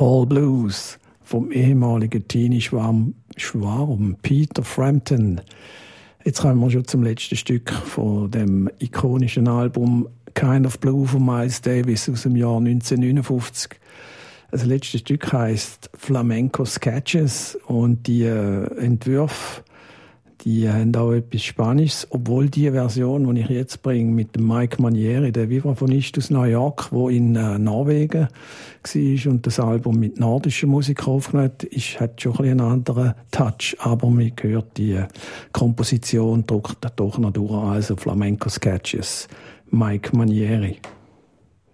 All Blues vom ehemaligen Teenie-Schwarm Peter Frampton. Jetzt kommen wir schon zum letzten Stück von dem ikonischen Album Kind of Blue von Miles Davis aus dem Jahr 1959. Das letzte Stück heisst Flamenco Sketches und die Entwürfe, die haben auch etwas Spanisches, obwohl die Version, die ich jetzt bringe, mit dem Mike Manieri, der Vibraphonist aus New York, der in Norwegen war und das Album mit nordischer Musik aufgenommen hat, hat schon ein einen anderen Touch, aber man hört die Komposition, drückt doch noch durch, also Flamenco Sketches, Mike Manieri.